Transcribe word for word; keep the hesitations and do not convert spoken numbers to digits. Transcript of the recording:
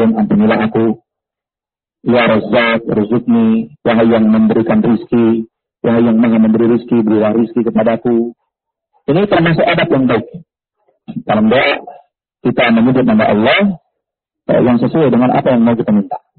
ampunilah aku. Ya Razzaq, rizukni, wahai yang memberikan rizki, wahai yang maha memberi rizki, berilah rizki kepadaku. Ini termasuk adab yang baik. Dalam doa, kita menyebut nama Allah yang sesuai dengan apa yang mau kita minta.